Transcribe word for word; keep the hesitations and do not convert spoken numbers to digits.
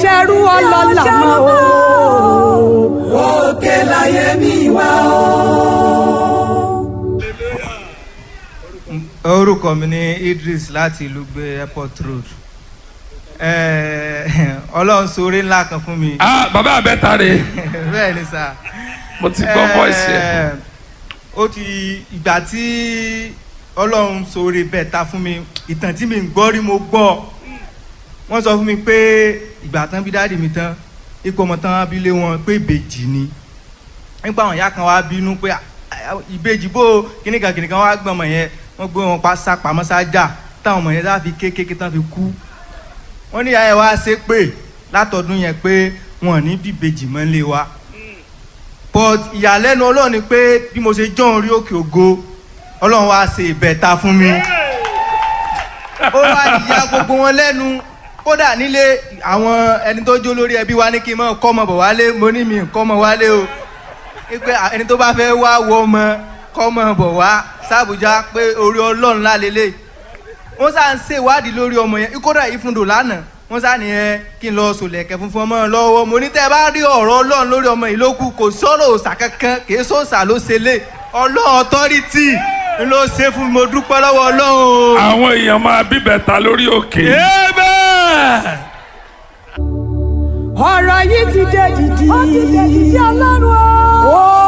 ṣẹrú ọlọ́lá mọ́ o. òkè láyé mi wá o. orúkọ mi ní Idris láti ìlú gbé airport road. Ọlọ́run ṣoore ńlá kan fún mi. ah bàbá àbẹ́ta rè. bẹ́ẹ̀ ni sà. mo ti gbọ́ voice yẹn. ó ti ìgbà tí Ọlọ́run ṣoore bẹ́ẹ̀ ta fún mi, ìtàn tí mi ń gbọ́ rí mo gbọ́. Wọ́n sọ fún mi pé ìgbà tán bí dáàdì mi tán ikú ọmọ tán abilé wọn pé ìbejì ni. nípa àwọn ìyá kan wá bínú pé ìbejì bó kíníkan kíníkan wá gbọ́n ọmọ yẹn, wọ́n gbé wọn pa sá pamọ́ sájà táwọn ọmọ yẹn sá fi kékeré tán fi kú. Wọ́n ní ìyá yẹn wá ṣe pé látọdún yẹn pé wọn ò ní bíbejì mọ́ lé wa. But ìyàlẹ́nu Ọlọ́run ni pé bí mo ṣe jọ́ orí òkè ògo, Ọlọ́run wá ṣe ìbẹ̀ta fún mi. Ó wá ìyá gbogbo wọn lẹ́nu. Kódà nílé àwọn ẹni tó jó lórí ẹbí wa ní kí n mọ̀ kọ́ ọmọ bọ̀ wálé, mo ní mi kọ́ ọmọ wálé o. Pé ẹni tó bá fẹ́ wá wọ ọmọ kọ́ ọmọ bọ̀ wá sábùjá pé orí Ọlọ́run lálélẹ̀. Wọ́n sá ń ṣe ìwádìí lórí ọmọ yẹn, kódà ìfúndò lánàá wọ́n sá ní ẹ kí n lọ sòlẹ̀kẹ̀ funfun ọmọ lọ́wọ́. Mo ní tẹ́ ẹ bá rí ọ̀rọ̀ Ọlọ́run lórí ọmọ yìí lókù, kò sọ̀rọ̀ òòṣà kankan, kì í sọ̀sà ló ṣe lé Ọlọ́run authority ló ṣe fún mi, mo dúpẹ́ lọ́wọ́ Ọlọ́run. àwọn èèyàn máa bíbẹ̀ta lórí òkè. ọ̀rọ̀ yìí ti dé dìdì. ó ti dé dìdì Ọlọ́run o.